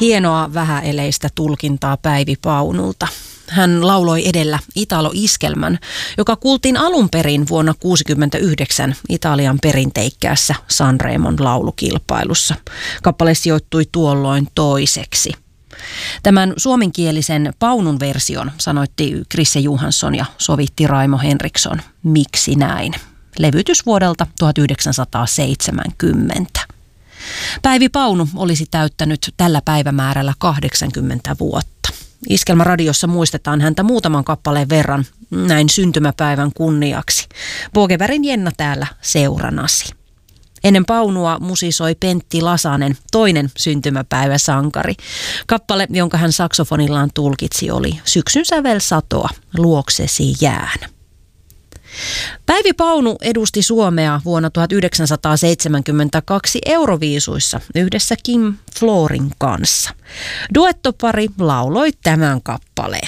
Hienoa vähäeleistä tulkintaa Päivi Paunulta. Hän lauloi edellä Italo-iskelmän, joka kuultiin alun perin vuonna 1969 Italian perinteikkäässä Sanremon laulukilpailussa. Kappale sijoittui tuolloin toiseksi. Tämän suomenkielisen Paunun version sanoitti Krisse Johansson ja sovitti Raimo Henriksson. Miksi näin? Levytys vuodelta 1970. Päivi Paunu olisi täyttänyt tällä päivämäärällä 80 vuotta. Iskelmäradiossa muistetaan häntä muutaman kappaleen verran näin syntymäpäivän kunniaksi. Bogevärin Jenna täällä seuranasi. Ennen Paunua musisoi Pentti Lasanen, toinen syntymäpäiväsankari. Kappale, jonka hän saksofonillaan tulkitsi, oli Syksyn sävel satoa, luoksesi jään. Päivi Paunu edusti Suomea vuonna 1972 Euroviisuissa yhdessä Kim Florin kanssa. Duettopari lauloi tämän kappaleen.